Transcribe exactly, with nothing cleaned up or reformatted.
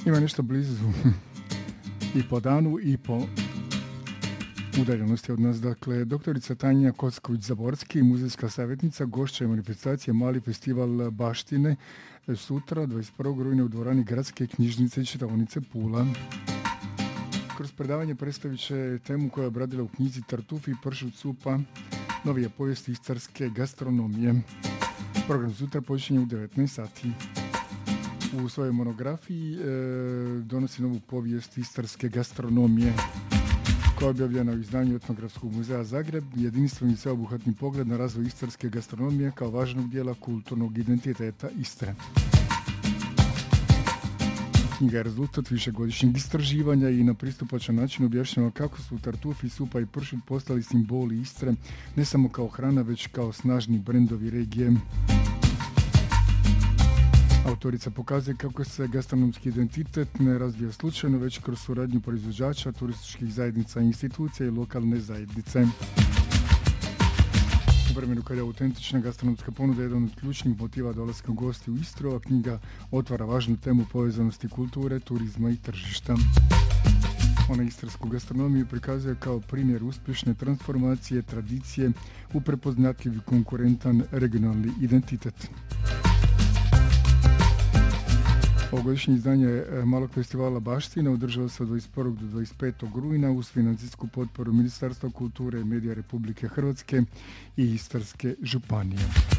Ima nešto blizu i po danu i po udaljenosti od nas. Dakle, doktorica Tanja Kocković-Zaborski, muzejska savjetnica, gošća je manifestacije Mali festival baštine sutra, dvadeset prvog rujna u dvorani Gradske knjižnice i čitaonice Pula. Kroz predavanje predstavit će temu koja je obradila u knjizi Tartufi i pršut supa, novije povijesti istarske gastronomije. Program sutra počinje u devetnaest sati. U svojoj monografiji e, donosi novu povijest istarske gastronomije koja je objavljena u izdanju Etnografskog muzeja Zagreb, jedinstveni i sveobuhvatni pogled na razvoj istarske gastronomije kao važnog dijela kulturnog identiteta Istre. Knjiga je rezultat višegodišnjeg istraživanja i na pristupačan način objašnjava kako su tartufi, supa i pršut postali simboli Istre, ne samo kao hrana, već kao snažni brendovi regije. Autorica pokazuje kako se gastronomski identitet ne razvija slučajno, već kroz suradnju proizvođača, turističkih zajednica, institucija i lokalne zajednice. U vremenu kada je autentična gastronomska ponuda jedan od ključnih motiva dolaska gosti u Istru, a knjiga otvara važnu temu povezanosti kulture, turizma i tržišta. Ona istarsku gastronomiju prikazuje kao primjer uspješne transformacije, tradicije u prepoznatljiv i konkurentan regionalni identitet. Ovogodišnje izdanje Malog festivala baštine održava se od dvadeset prvog do dvadeset petog rujna uz financijsku potporu Ministarstva kulture i medija Republike Hrvatske i Istarske županije.